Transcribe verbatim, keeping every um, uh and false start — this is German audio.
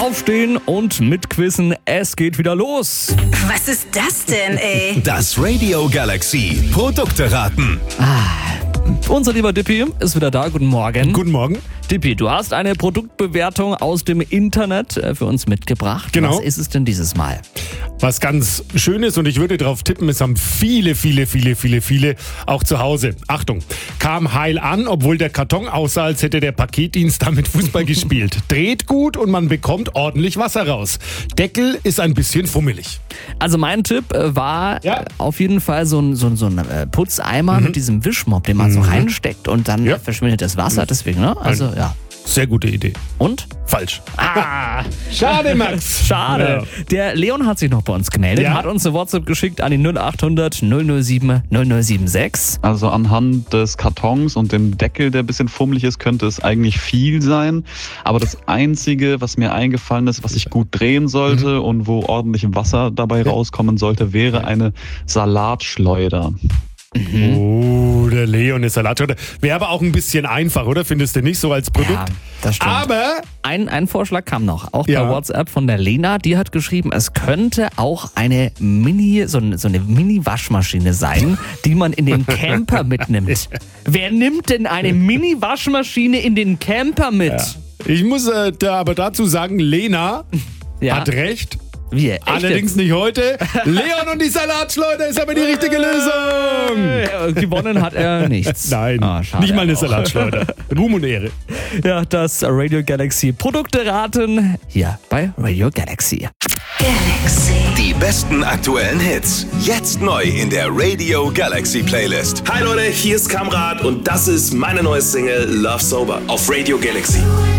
Aufstehen und mitquissen, es geht wieder los. Was ist das denn, ey? Das Radio Galaxy Produkte raten. Unser lieber Dippi ist wieder da. Guten Morgen. Guten Morgen. Dippi, du hast eine Produktbewertung aus dem Internet äh, für uns mitgebracht. Genau. Was ist es denn dieses Mal? Was ganz Schönes, und ich würde darauf tippen, es haben viele, viele, viele, viele, viele auch zu Hause. Achtung, kam heil an, obwohl der Karton aussah, als hätte der Paketdienst damit Fußball gespielt. Dreht gut und man bekommt ordentlich Wasser raus. Deckel ist ein bisschen fummelig. Also mein Tipp äh, war Ja. äh, auf jeden Fall so ein, so ein, so ein äh, Putzeimer mit diesem Wischmopp, den man so reinsteckt und dann Ja. äh, verschwindet das Wasser. Deswegen, ne? Also, ja. Sehr gute Idee. Und? Falsch. Ah, Schade, Max. schade. Der Leon hat sich noch bei uns gemeldet, Ja. hat uns eine WhatsApp geschickt an die null acht hundert null null sieben null null sieben sechs. Also anhand des Kartons und dem Deckel, der ein bisschen fummelig ist, könnte es eigentlich viel sein. Aber das Einzige, was mir eingefallen ist, was ich gut drehen sollte und wo ordentlich Wasser dabei rauskommen sollte, wäre eine Salatschleuder. Oh, der Leon ist Salatschleuder. Wäre aber auch ein bisschen einfach, oder? Findest du nicht so als Produkt? Ja, das stimmt. Aber Ein, ein Vorschlag kam noch, auch Ja. bei WhatsApp von der Lena, die hat geschrieben, es könnte auch eine Mini, so, eine- so eine Mini-Waschmaschine sein, die man in den Camper mitnimmt. Wer nimmt denn eine Mini-Waschmaschine in den Camper mit? ich muss äh, da aber dazu sagen, Lena Ja. hat recht. Wie, echt Allerdings jetzt? nicht heute. Leon und die Salatschleuder ist aber die richtige Lösung. Äh, Gewonnen hat er nichts. Nein, Ah, schade nicht mal eine auch. Salatschleuder. Ruhm und Ehre. Ja, das Radio Galaxy Produkte raten hier bei Radio Galaxy. Galaxy. Die besten aktuellen Hits. Jetzt neu in der Radio Galaxy Playlist. Hi Leute, hier ist Kamrat und das ist meine neue Single Love Sober auf Radio Galaxy.